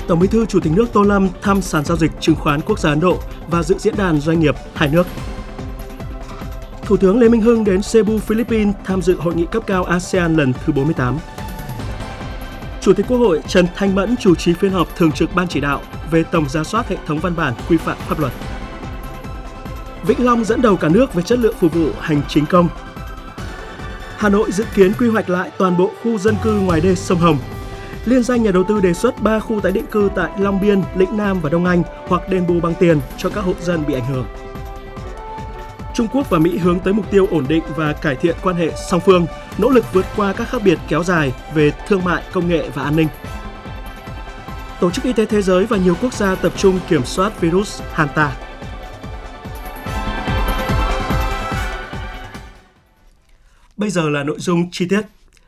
Tổng Bí thư Chủ tịch nước Tô Lâm thăm sàn giao dịch chứng khoán quốc gia Ấn Độ và dự diễn đàn doanh nghiệp hai nước. Thủ tướng Lê Minh Hưng đến Cebu, Philippines tham dự hội nghị cấp cao ASEAN lần thứ 48. Chủ tịch Quốc hội Trần Thanh Mẫn chủ trì phiên họp thường trực Ban chỉ đạo về tổng rà soát hệ thống văn bản quy phạm pháp luật. Vĩnh Long dẫn đầu cả nước về chất lượng phục vụ hành chính công. Hà Nội dự kiến quy hoạch lại toàn bộ khu dân cư ngoài đê sông Hồng. Liên danh nhà đầu tư đề xuất 3 khu tái định cư tại Long Biên, Lĩnh Nam và Đông Anh hoặc đền bù bằng tiền cho các hộ dân bị ảnh hưởng. Trung Quốc và Mỹ hướng tới mục tiêu ổn định và cải thiện quan hệ song phương, nỗ lực vượt qua các khác biệt kéo dài về thương mại, công nghệ và an ninh. Tổ chức Y tế Thế giới và nhiều quốc gia tập trung kiểm soát virus Hanta. Bây giờ là nội dung chi tiết.